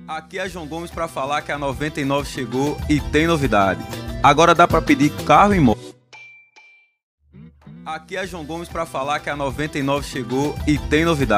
Aqui é João Gomes para falar que a 99 chegou e tem novidade. Agora dá para pedir carro e moto. Aqui é João Gomes para falar que a 99 chegou e tem novidade.